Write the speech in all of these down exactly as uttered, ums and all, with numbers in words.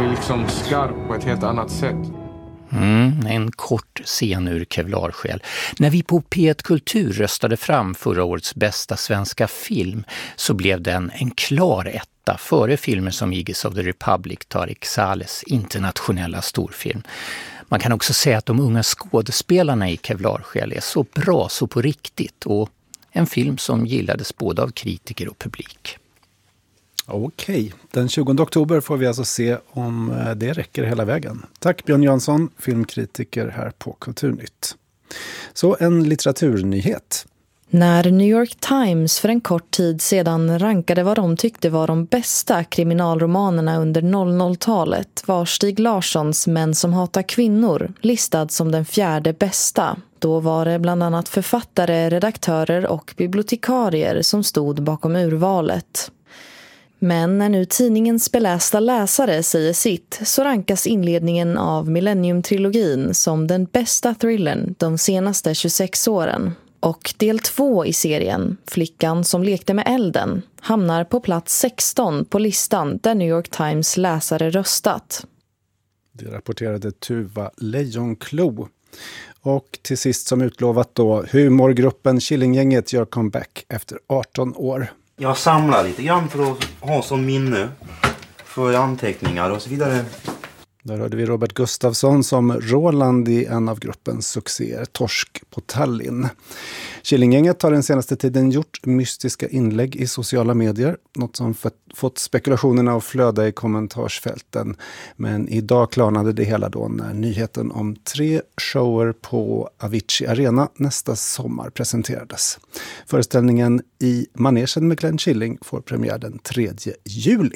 blir liksom skarp på ett helt annat sätt. Mm, en kort scen ur Kevlarsjäl. När vi på P ett Kultur röstade fram förra årets bästa svenska film så blev den en klar etta före filmer som Eagles of the Republic, Tarek Salehs internationella storfilm. Man kan också säga att de unga skådespelarna i Kevlarsjäl är så bra, så på riktigt, och en film som gillades både av kritiker och publik. Okej, den tjugonde oktober får vi alltså se om det räcker hela vägen. Tack Björn Jansson, filmkritiker här på Kulturnytt. Så en litteraturnyhet. När New York Times för en kort tid sedan rankade vad de tyckte var de bästa kriminalromanerna under noll noll-talet var Stig Larssons Män som hatar kvinnor listad som den fjärde bästa. Då var det bland annat författare, redaktörer och bibliotekarier som stod bakom urvalet. Men när nu tidningens belästa läsare säger sitt så rankas inledningen av Millennium-trilogin som den bästa thrillern de senaste tjugosex åren. Och del två i serien, Flickan som lekte med elden, hamnar på plats sexton på listan där New York Times läsare röstat. Det rapporterade Tuva Lejonklo. Och till sist som utlovat då, humorgruppen Killinggänget gör comeback efter arton år. Jag samlar lite grann för att ha som minne för anteckningar och så vidare. Där hörde vi Robert Gustafsson som Roland i en av gruppens succéer, Torsk på Tallinn. Killinggänget har den senaste tiden gjort mystiska inlägg i sociala medier. Något som fått spekulationerna att flöda i kommentarsfälten. Men idag klarnade det hela då när nyheten om tre shower på Avicii Arena nästa sommar presenterades. Föreställningen I manegen med Glenn Killing får premiär den tredje juli.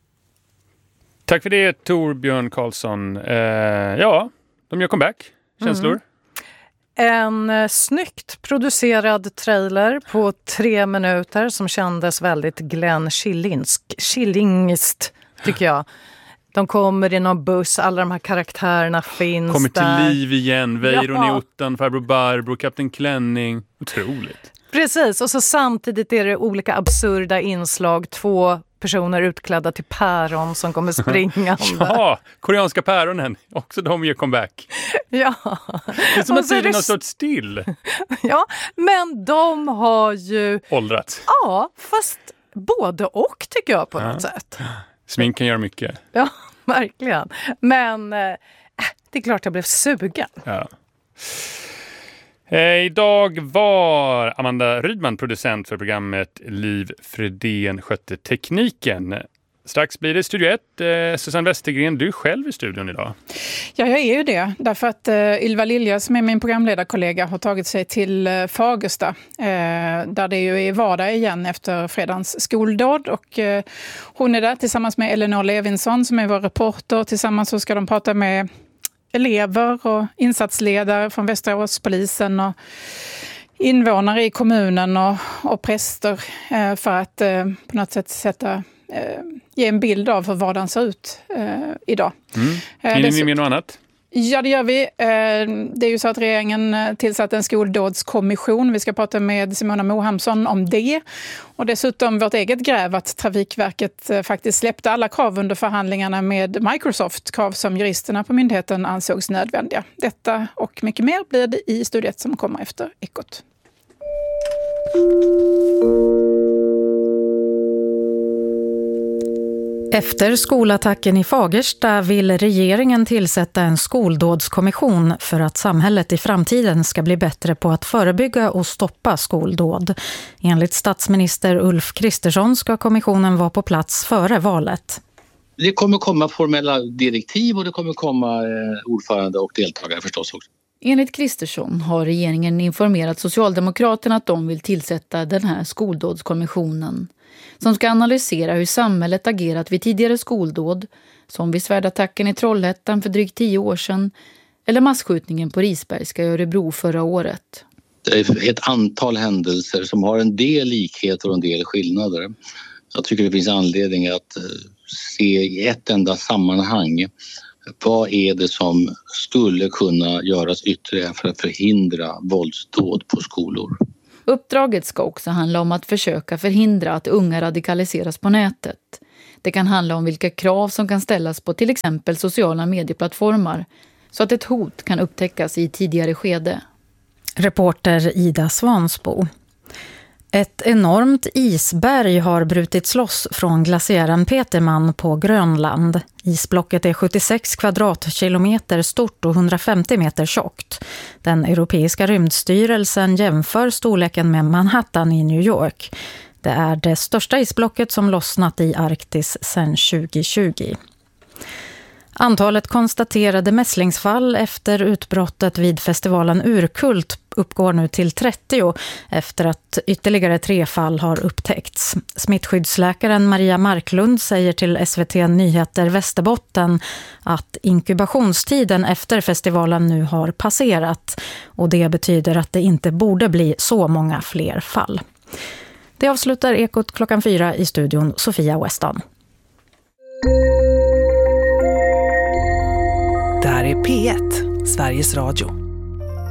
Tack för det, Torbjörn Karlsson. Eh, ja, de gör comeback. Känslor? Mm. En eh, snyggt producerad trailer på tre minuter som kändes väldigt Glenn Killinsk, Killingskt, tycker jag. De kommer i någon buss, alla de här karaktärerna finns kommer till där. liv igen, Weiron Ja. i ottan, farbror Barbro, Kapten Klänning. Otroligt. Precis, och så samtidigt är det olika absurda inslag, två personer utklädda till päron som kommer springande. Ja, koreanska päronen. Också de gör comeback. Ja. Det är som att tiden det... har stått still. Ja, men de har ju... Åldrats. Ja, fast både och tycker jag på ja. något sätt. Sminken gör mycket. Ja, verkligen. Men äh, det är klart jag blev sugen. Ja. Eh, idag var Amanda Rydman producent för programmet. Liv Fredén skötte tekniken. Strax blir det Studio ett. Eh, Susanne Westergren, du är själv i studion idag. Ja, jag är ju det. Därför att eh, Ylva Lilja, som är min programledarkollega, har tagit sig till eh, Fagersta. Eh, där det ju är vardag igen efter fredagens skoldåd. Och, eh, hon är där tillsammans med Elinor Levinsson som är vår reporter. Tillsammans så ska de prata med elever och insatsledare från Västeråspolisen och invånare i kommunen och, och präster eh, för att eh, på något sätt sätta, eh, ge en bild av hur vardagen ser ut eh, idag. Mm. Eh, Hinner ni med något annat? Ja, det gör vi. Eh, det är ju så att regeringen tillsatt en skoldådskommission. Vi ska prata med Simona Mohamsson om det. Och dessutom vårt eget gräv att Trafikverket faktiskt släppte alla krav under förhandlingarna med Microsoft. Krav som juristerna på myndigheten ansågs nödvändiga. Detta och mycket mer blir det i studiet som kommer efter Ekot. Efter skolattacken i Fagersta vill regeringen tillsätta en skoldådskommission för att samhället i framtiden ska bli bättre på att förebygga och stoppa skoldåd. Enligt statsminister Ulf Kristersson ska kommissionen vara på plats före valet. Det kommer komma formella direktiv och det kommer komma ordförande och deltagare förstås också. Enligt Kristersson har regeringen informerat Socialdemokraterna att de vill tillsätta den här skoldådskommissionen som ska analysera hur samhället agerat vid tidigare skoldåd, som vid svärdattacken i Trollhättan för drygt tio år sedan eller massskjutningen på Risbergska i Örebro förra året. Det är ett antal händelser som har en del likheter och en del skillnader. Jag tycker det finns anledning att se i ett enda sammanhang vad är det som skulle kunna göras ytterligare för att förhindra våldsdåd på skolor. Uppdraget ska också handla om att försöka förhindra att unga radikaliseras på nätet. Det kan handla om vilka krav som kan ställas på till exempel sociala medieplattformar så att ett hot kan upptäckas i tidigare skede. Reporter Ida Svansbo. Ett enormt isberg har brutits loss från glaciären Petermann på Grönland. Isblocket är sjuttiosex kvadratkilometer stort och hundrafemtio meter tjockt. Den europeiska rymdstyrelsen jämför storleken med Manhattan i New York. Det är det största isblocket som lossnat i Arktis sedan tjugo tjugo. Antalet konstaterade mässlingsfall efter utbrottet vid festivalen Urkult uppgår nu till trettio efter att ytterligare tre fall har upptäckts. Smittskyddsläkaren Maria Marklund säger till S V T Nyheter Västerbotten att inkubationstiden efter festivalen nu har passerat och det betyder att det inte borde bli så många fler fall. Det avslutar Ekot klockan fyra i studion Sofia Weston. Det här är P ett, Sveriges Radio.